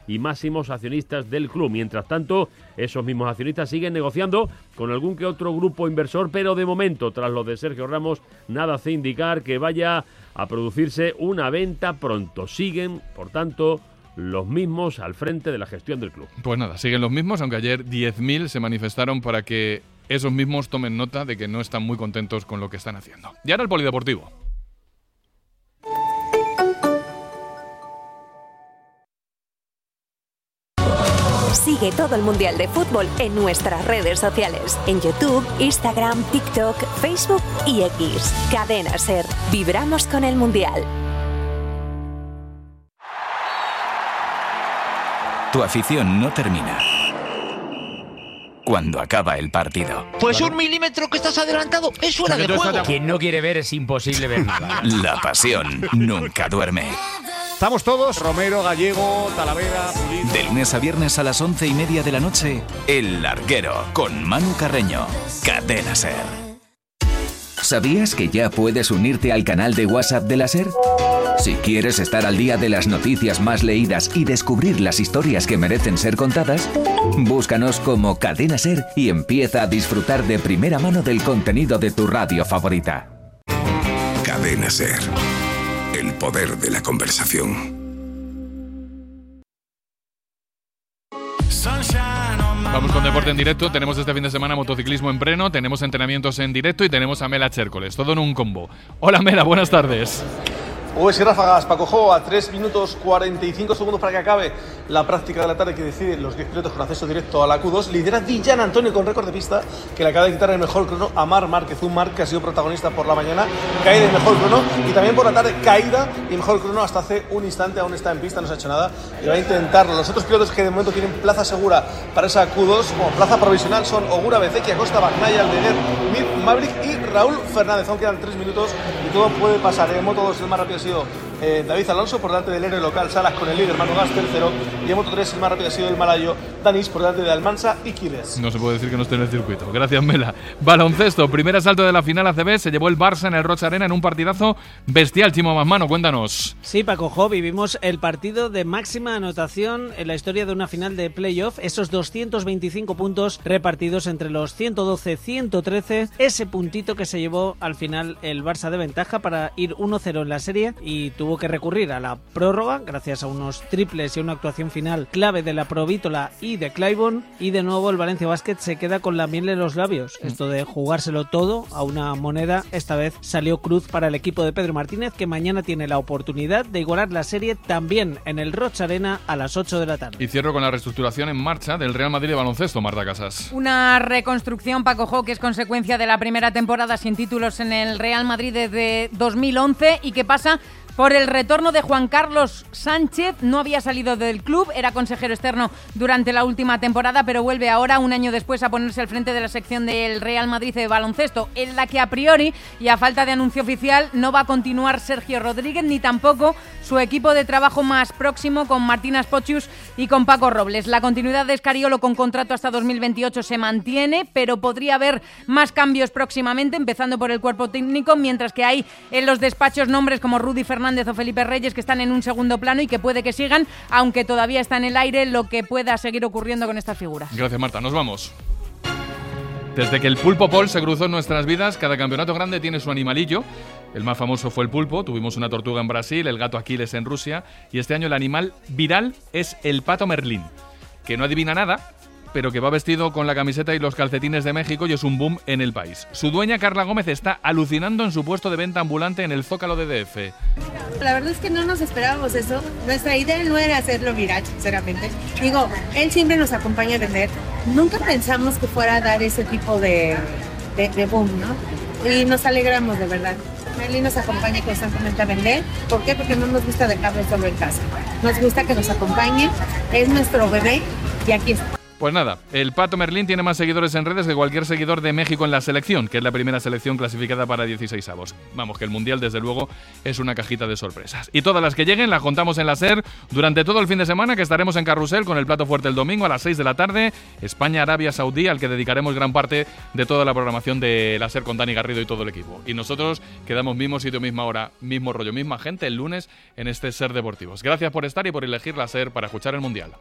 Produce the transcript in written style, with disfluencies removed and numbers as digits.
y máximos accionistas del club. Mientras tanto, esos mismos accionistas siguen negociando con algún que otro grupo inversor, pero de momento, tras lo de Sergio Ramos, nada hace indicar que vaya a producirse una venta pronto. Siguen, por tanto, los mismos al frente de la gestión del club. Pues nada, siguen los mismos, aunque ayer 10.000 se manifestaron para que esos mismos tomen nota de que no están muy contentos con lo que están haciendo. Y ahora el polideportivo. Sigue todo el Mundial de Fútbol en nuestras redes sociales. En YouTube, Instagram, TikTok, Facebook y X. Cadena SER. Vibramos con el Mundial. Tu afición no termina cuando acaba el partido. Pues un milímetro que estás adelantado es fuera de juego. Quien no quiere ver es imposible ver nada. La pasión nunca duerme. Estamos todos, Romero, Gallego, Talavera, Pulido. De lunes a viernes a las 11:30 de la noche, El Larguero, con Manu Carreño. Cadena SER. ¿Sabías que ya puedes unirte al canal de WhatsApp de la SER? Si quieres estar al día de las noticias más leídas y descubrir las historias que merecen ser contadas, búscanos como Cadena SER y empieza a disfrutar de primera mano del contenido de tu radio favorita. Cadena SER. El poder de la conversación. Vamos con deporte en directo. Tenemos este fin de semana motociclismo en pleno, tenemos entrenamientos en directo y tenemos a Mela Chércoles, todo en un combo. Hola Mela, buenas tardes. Pues y ráfagas, Paco Jo, a 3 minutos 45 segundos para que acabe la práctica de la tarde que decide los 10 pilotos con acceso directo a la Q2. Lidera Di Gian Antonio con récord de pista, que le acaba de quitar el mejor crono a Marc Márquez, un Marc que ha sido protagonista por la mañana, cae del mejor crono y también por la tarde caída y mejor crono hasta hace un instante, aún está en pista, no se ha hecho nada y va a intentarlo. Los otros pilotos que de momento tienen plaza segura para esa Q2, como plaza provisional, son Ogura, Bezeki, Acosta, Bagnaia, Aldeguer, Mir, Maverick y Raúl Fernández. Aún quedan 3 minutos y todo puede pasar. En Moto 2 el más rápido ha sido David Alonso, por delante del héroe local Salas con el líder Manu Gas tercero, y en Moto 3 el más rápido ha sido el malayo Danis por delante de Almansa y Quiles. No se puede decir que no esté en el circuito. Gracias, Mela. Baloncesto, primer asalto de la final ACB, se llevó el Barça en el Rocha Arena en un partidazo bestial. Chimo Masmano, cuéntanos. Sí, Paco Jo, vivimos el partido de máxima anotación en la historia de una final de playoff, esos 225 puntos repartidos entre los 112-113, ese puntito que se llevó al final el Barça de ventaja para ir 1-0 en la serie y tuvo que recurrir a la prórroga gracias a unos triples y una actuación final clave de la Provítola y de Claiborne, y de nuevo el Valencia Basket se queda con la miel en los labios. Esto de jugárselo todo a una moneda, esta vez salió cruz para el equipo de Pedro Martínez, que mañana tiene la oportunidad de igualar la serie también en el Rocha Arena a las 8 de la tarde. Y cierro con la reestructuración en marcha del Real Madrid de baloncesto, Marta Casas. Una reconstrucción, Paco Jo, que es consecuencia de la primera temporada sin títulos en el Real Madrid desde 2011 y que pasa por el retorno de Juan Carlos Sánchez. No había salido del club, era consejero externo durante la última temporada, pero vuelve ahora, un año después, a ponerse al frente de la sección del Real Madrid de baloncesto, en la que a priori, y a falta de anuncio oficial, no va a continuar Sergio Rodríguez, ni tampoco su equipo de trabajo más próximo con Martínez Pochius y con Paco Robles. La continuidad de Escariolo con contrato hasta 2028 se mantiene, pero podría haber más cambios próximamente, empezando por el cuerpo técnico, mientras que hay en los despachos nombres como Rudy Fernández o Felipe Reyes que están en un segundo plano y que puede que sigan, aunque todavía está en el aire lo que pueda seguir ocurriendo con estas figuras. Gracias, Marta. Nos vamos. Desde que el pulpo Paul se cruzó en nuestras vidas, cada campeonato grande tiene su animalillo. El más famoso fue el pulpo, tuvimos una tortuga en Brasil, el gato Aquiles en Rusia, y este año el animal viral es el pato Merlín, que no adivina nada, pero que va vestido con la camiseta y los calcetines de México y es un boom en el país. Su dueña, Carla Gómez, está alucinando en su puesto de venta ambulante en el Zócalo de DF. La verdad es que no nos esperábamos eso. Nuestra idea no era hacerlo viral, sinceramente. Digo, él siempre nos acompaña a vender. Nunca pensamos que fuera a dar ese tipo de boom, ¿no? Y nos alegramos, de verdad. Merlín nos acompaña constantemente a vender. ¿Por qué? Porque no nos gusta dejarlo solo en casa. Nos gusta que nos acompañe. Es nuestro bebé y aquí está. Pues nada, el Pato Merlín tiene más seguidores en redes que cualquier seguidor de México en la selección, que es la primera selección clasificada para 16avos. Vamos, que el Mundial, desde luego, es una cajita de sorpresas. Y todas las que lleguen las contamos en la SER durante todo el fin de semana, que estaremos en Carrusel con el plato fuerte el domingo a las 6 de la tarde. España-Arabia Saudí, al que dedicaremos gran parte de toda la programación de la SER con Dani Garrido y todo el equipo. Y nosotros quedamos mismo sitio, misma hora, mismo rollo, misma gente el lunes en este SER Deportivos. Gracias por estar y por elegir la SER para escuchar el Mundial.